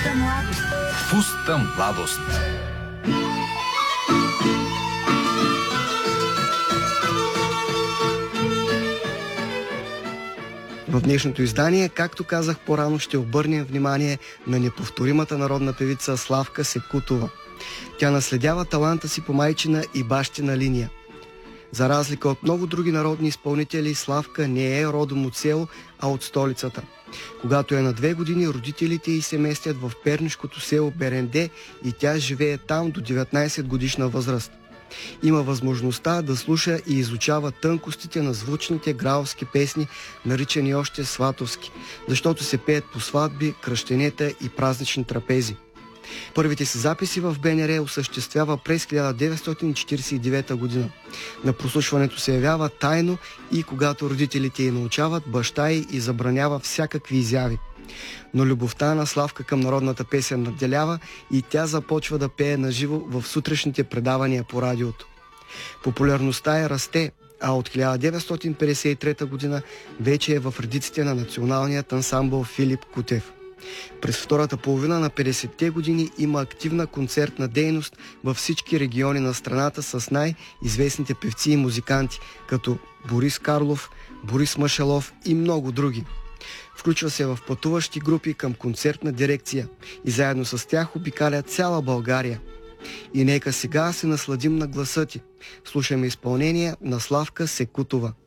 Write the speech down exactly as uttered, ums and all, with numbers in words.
Пуста младост. Пуста младост. В днешното издание, както казах по-рано, ще обърнем внимание на неповторимата народна певица Славка Секутова. Тя наследява таланта си по майчина и бащина линия. За разлика от много други народни изпълнители, Славка не е родом от село, а от столицата. Когато е на две години, родителите й се местят в пернишкото село Беренде и тя живее там до деветнайсет годишна възраст. Има възможността да слуша и изучава тънкостите на звучните гралски песни, наричани още сватовски, защото се пеят по сватби, кръщенета и празнични трапези. Първите си записи в БНР осъществява през хиляда деветстотин четирийсет и девета година. На прослушването се явява тайно и когато родителите й научават, баща й и забранява всякакви изяви. Но любовта на Славка към народната песен надделява и тя започва да пее наживо в сутрешните предавания по радиото. Популярността е расте, а от хиляда деветстотин петдесет и трета година вече е в редиците на националният ансамбъл Филип Кутев. През втората половина на петдесетте години има активна концертна дейност във всички региони на страната с най-известните певци и музиканти, като Борис Карлов, Борис Машалов и много други. Включва се в пътуващи групи към концертна дирекция и заедно с тях обикаля цяла България. И нека сега се насладим на гласа ти. Слушаме изпълнение на Славка Секутова.